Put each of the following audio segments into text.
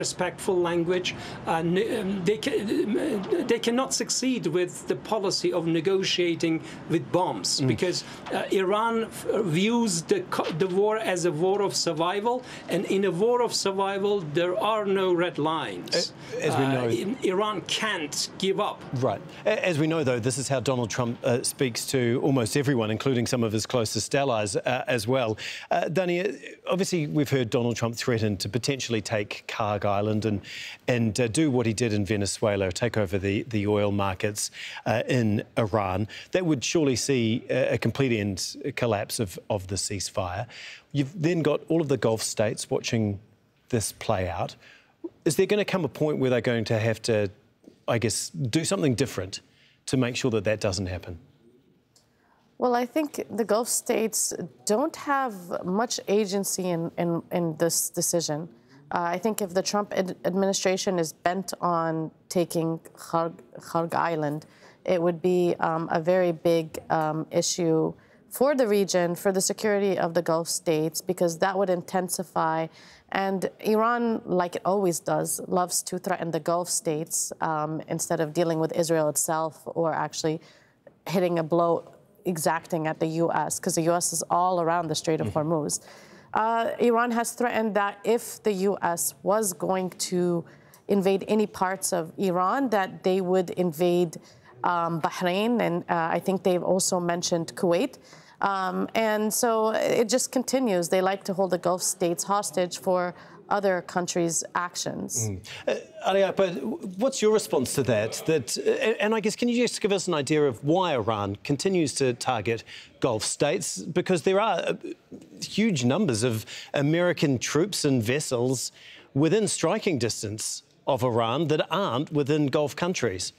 respectful language. They cannot succeed with the policy of negotiating with bombs, because Iran views the war as a war of survival, and in a war of survival there are no red lines. As we know, Iran can't give up. Right. As we know, though, this is how Donald Trump speaks to almost everyone, including some of his closest allies as well. Dania, obviously we've heard Donald Trump threaten to potentially take Kharg Island and do what he did in Venezuela, take over the oil markets in Iran. That would surely see a complete end collapse of the ceasefire. You've then got all of the Gulf states watching this play out. Is there going to come a point where they're going to have to, I guess, do something different to make sure that that doesn't happen? Well, I think the Gulf states don't have much agency in this decision. I think if the Trump administration is bent on taking Kharg Island, it would be a very big issue for the region, for the security of the Gulf states, because that would intensify. And Iran, like it always does, loves to threaten the Gulf states instead of dealing with Israel itself or actually hitting a blow exacting at the U.S., because the U.S. is all around the Strait of Hormuz. Iran has threatened that if the U.S. was going to invade any parts of Iran, that they would invade Bahrain, and I think they've also mentioned Kuwait. And so it just continues. They like to hold the Gulf states hostage for other countries' actions. Alia, but what's your response to that? And I guess, can you just give us an idea of why Iran continues to target Gulf states? Because there are huge numbers of American troops and vessels within striking distance of Iran that aren't within Gulf countries.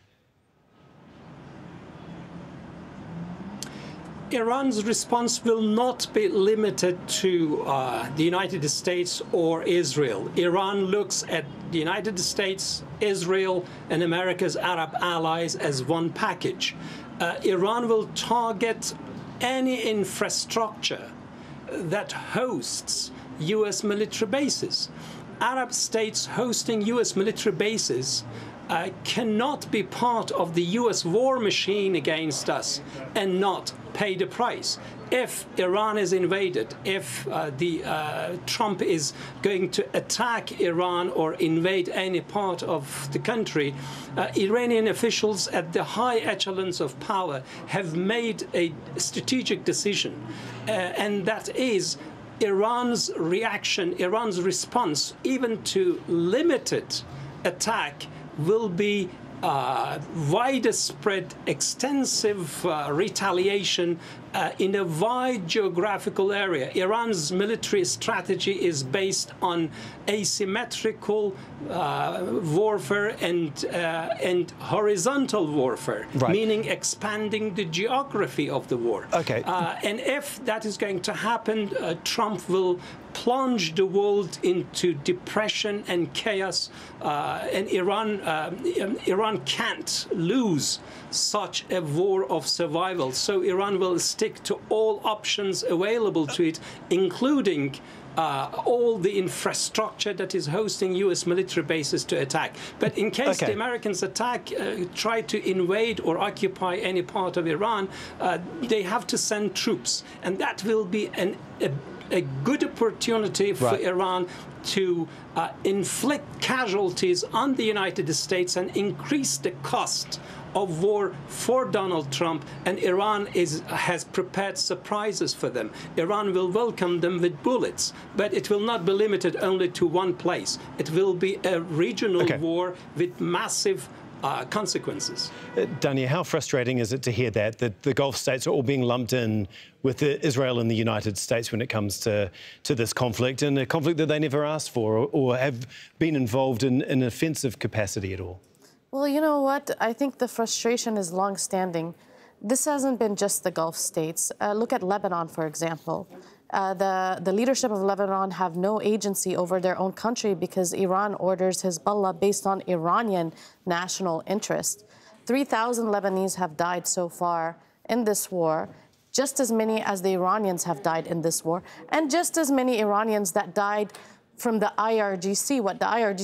Iran's response will not be limited to the United States or Israel. Iran looks at the United States, Israel, and America's Arab allies as one package. Iran will target any infrastructure that hosts U.S. military bases. Arab states hosting U.S. military bases cannot be part of the U.S. war machine against us and not pay the price. If Iran is invaded, if Trump is going to attack Iran or invade any part of the country, Iranian officials at the high echelons of power have made a strategic decision, and that is Iran's reaction, Iran's response, even to limited attack, will be widespread, extensive retaliation in a wide geographical area. Iran's military strategy is based on asymmetrical warfare and horizontal warfare, meaning expanding the geography of the war. Okay. And if that is going to happen, Trump will plunge the world into depression and chaos, and Iran can't lose such a war of survival. So Iran will stick to all options available to it, including all the infrastructure that is hosting U.S. military bases to attack. But in case the Americans try to invade or occupy any part of Iran, they have to send troops. And that will be a good opportunity for Iran to inflict casualties on the United States and increase the cost of war for Donald Trump, and Iran has prepared surprises for them. Iran will welcome them with bullets, but it will not be limited only to one place. It will be a regional war with massive consequences. Dania, how frustrating is it to hear that the Gulf states are all being lumped in with Israel and the United States when it comes to this conflict, and a conflict that they never asked for or have been involved in an offensive capacity at all? Well, you know what? I think the frustration is long-standing. This hasn't been just the Gulf states. Look at Lebanon, for example. The leadership of Lebanon have no agency over their own country because Iran orders Hezbollah based on Iranian national interest. 3,000 Lebanese have died so far in this war, just as many as the Iranians have died in this war, and just as many Iranians that died from the IRGC, what the IRGC